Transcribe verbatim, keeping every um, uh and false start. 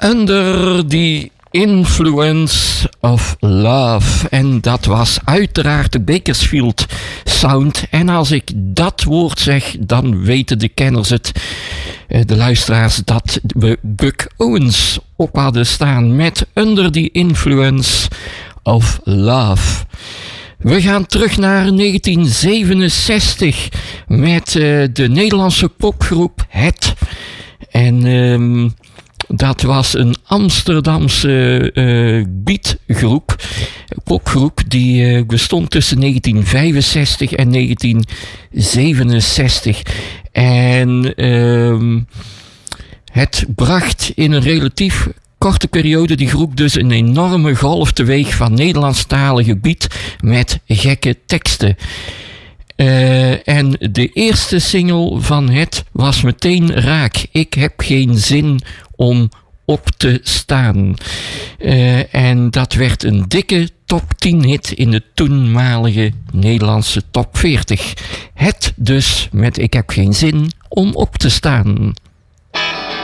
Under the Influence of Love. En dat was uiteraard de Bakersfield Sound. En als ik dat woord zeg, dan weten de kenners het, de luisteraars, dat we Buck Owens op hadden staan met Under the Influence of Love. We gaan terug naar negentien zevenenzestig met uh, de Nederlandse popgroep Het. En um, dat was een Amsterdamse uh, beatgroep, popgroep, die uh, bestond tussen negentien vijfenzestig en negentien zevenenzestig. En um, het bracht in een relatief korte periode die groep dus een enorme golf teweeg van Nederlandstalige beat met gekke teksten. Uh, en de eerste single van Het was meteen raak. Ik heb geen zin om op te staan. Uh, en dat werd een dikke top tien hit in de toenmalige Nederlandse top veertig. Het dus met Ik heb geen zin om op te staan.